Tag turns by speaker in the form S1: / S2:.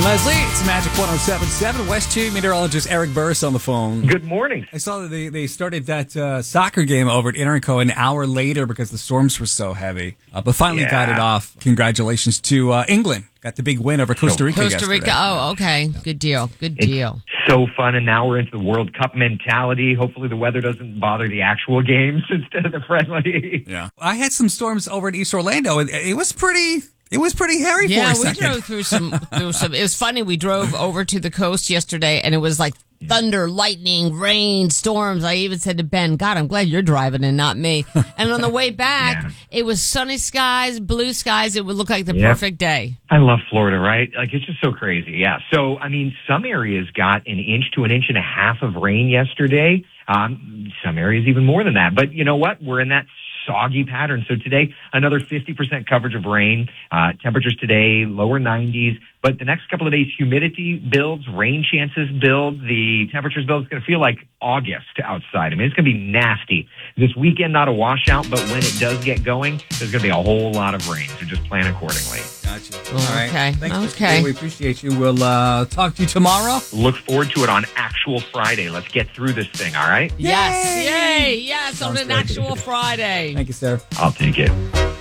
S1: Leslie, it's Magic 107.7. West 2 meteorologist Eric Burris on the phone.
S2: Good morning.
S1: I saw that they started that soccer game over at Interco an hour later because the storms were so heavy. But finally got it off. Congratulations to England. Got the big win over Costa Rica yesterday.
S3: Oh, okay. Good deal.
S2: It's so fun, and now we're into the World Cup mentality. Hopefully the weather doesn't bother the actual games instead of the friendly.
S1: Yeah. I had some storms over at East Orlando, and it was pretty hairy for a second.
S3: We drove through some. It was funny. We drove over to the coast yesterday, and it was like thunder, lightning, rain, storms. I even said to Ben, God, I'm glad you're driving and not me. And on the way back, it was sunny skies, blue skies. It would look like the perfect day.
S2: I love Florida, right? Like, it's just so crazy. Yeah. So, I mean, some areas got an inch to an inch and a half of rain yesterday. Some areas even more than that. But you know what? We're in that soggy pattern. So today, another 50% coverage of rain. Temperatures today, lower 90s. But the next couple of days, humidity builds, rain chances build, the temperatures build. It's going to feel like August outside. I mean, it's going to be nasty. This weekend, not a washout, but when it does get going, there's going to be a whole lot of rain. So just plan accordingly.
S1: Gotcha. All right.
S3: Okay.
S1: Thanks for today. We appreciate you. We'll talk to you tomorrow.
S2: Look forward to it on actual Friday. Let's get through this thing, all right?
S3: Yes. Yay. Yes, on an actual Friday.
S1: Thank you, sir.
S2: I'll take it.